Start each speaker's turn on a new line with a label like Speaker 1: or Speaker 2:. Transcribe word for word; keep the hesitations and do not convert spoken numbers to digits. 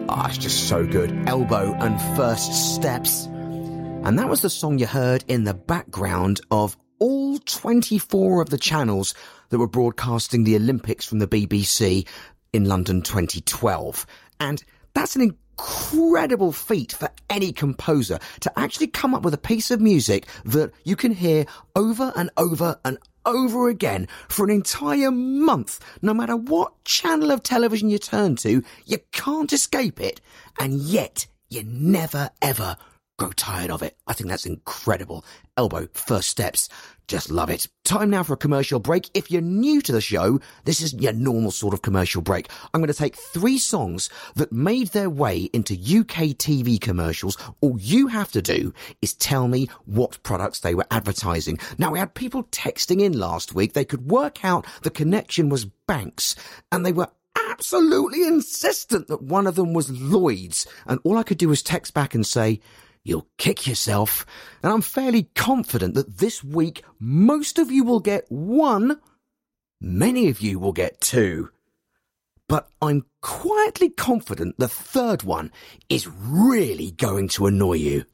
Speaker 1: Ah, it's just so good. Elbow and First Steps. And that was the song you heard in the background of all twenty-four of the channels that were broadcasting the Olympics from the B B C in London twenty twelve. And that's an incredible feat for any composer to actually come up with a piece of music that you can hear over and over and over again for an entire month. No matter what channel of television you turn to, you can't escape it, and yet you never ever grow tired of it. I think that's incredible. Elbow, First Steps, just love it. Time now for a commercial break. If you're new to the show, this is your normal sort of commercial break. I'm going to take three songs that made their way into U K T V commercials. All you have to do is tell me what products they were advertising. Now, we had people texting in last week. They could work out the connection was banks, and they were absolutely insistent that one of them was Lloyd's. And all I could do was text back and say, you'll kick yourself. And I'm fairly confident that this week, most of you will get one, many of you will get two. But I'm quietly confident the third one is really going to annoy you.